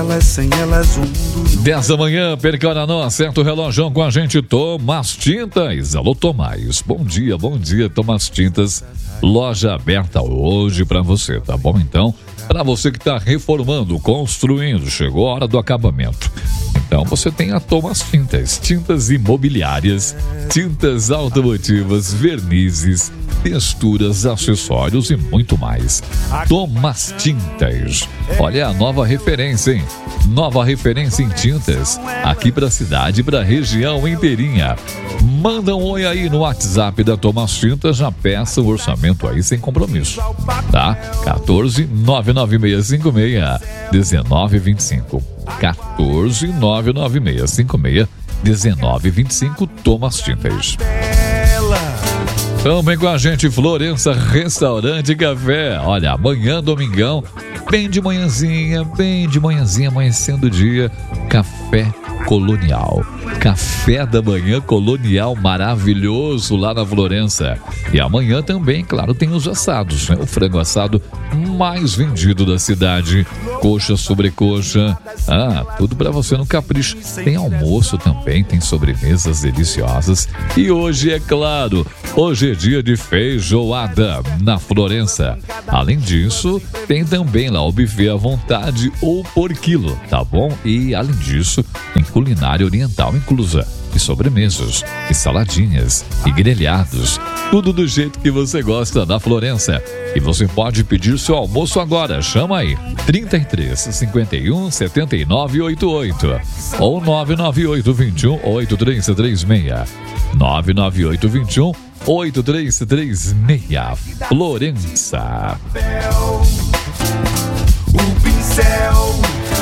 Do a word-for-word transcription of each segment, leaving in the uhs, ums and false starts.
dez da manhã, Percananó, acerta o relógio com a gente, Tomás Tintas. Alô, Tomás, bom dia, bom dia, Tomás Tintas. Loja aberta hoje para você, tá bom? Então, para você que está reformando, construindo, chegou a hora do acabamento. Então você tem a Tomás Tintas, tintas imobiliárias, tintas automotivas, vernizes, texturas, acessórios e muito mais. Tomás Tintas. Olha a nova referência, hein? Nova referência em tintas, aqui para a cidade, para a região inteirinha. Manda um oi aí no WhatsApp da Tomás Tintas, já peça o orçamento aí sem compromisso, tá? quatorze, nove nove seis cinco seis, um nove dois cinco. quatorze, nove nove seis cinco seis, um nove dois cinco, Tomás Tintas. Também com a gente, Florença Restaurante e Café. Olha, amanhã, domingão, bem de manhãzinha, bem de manhãzinha, amanhecendo o dia, café colonial. Café da manhã colonial maravilhoso lá na Florença. E amanhã também, claro, tem os assados, né? O frango assado mais vendido da cidade. Coxa, sobrecoxa. Ah, tudo pra você no capricho. Tem almoço também, tem sobremesas deliciosas. E hoje, é claro, hoje é dia de feijoada na Florença. Além disso, tem também lá o buffet à vontade ou por quilo, tá bom? E além disso, tem culinária oriental inclusa, e sobremesas, e saladinhas, e grelhados, tudo do jeito que você gosta na Florença. E você pode pedir seu almoço agora, chama aí, trinta e três, cinquenta e um, setenta e nove, oitenta e oito, ou nove nove oito, vinte e um, oitenta e três trinta e seis, nove nove oito, vinte e um, oitenta e três trinta e seis, Florença. O pincel,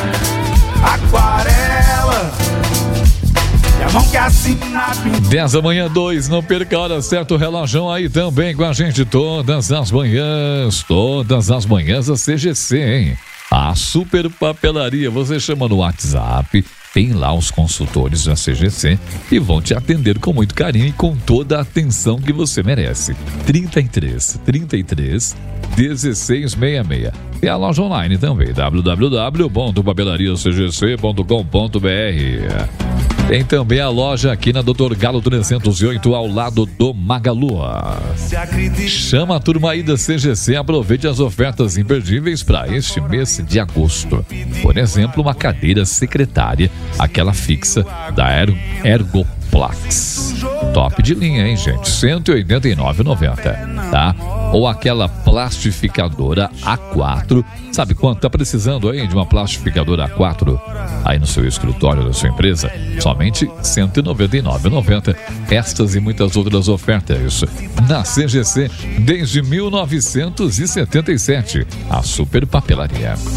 aquarela, e a mão que assina. dez da manhã, dois, não perca a hora certa, o relógio aí também com a gente todas as manhãs, todas as manhãs a C G C, hein? A Super Papelaria, você chama no WhatsApp, tem lá os consultores da C G C e vão te atender com muito carinho e com toda a atenção que você merece. trinta e três, trinta e três, dezesseis sessenta e seis. E a loja online também, w w w ponto papelaria c g c ponto com ponto b r. Tem também a loja aqui na doutor Galo trezentos e oito, ao lado do Magalu. Chama a turma aí da C G C, aproveite as ofertas imperdíveis para este mês de agosto. Por exemplo, uma cadeira secretária, aquela fixa da er- Ergoplax. Top de linha, hein, gente? cento e oitenta e nove reais e noventa centavos, tá? Ou aquela plastificadora A quatro. Sabe quanto? Tá precisando aí de uma plastificadora A quatro? Aí no seu escritório da sua empresa? Somente cento e noventa e nove reais e noventa centavos. Estas e muitas outras ofertas na C G C desde mil novecentos e setenta e sete. A Super Papelaria.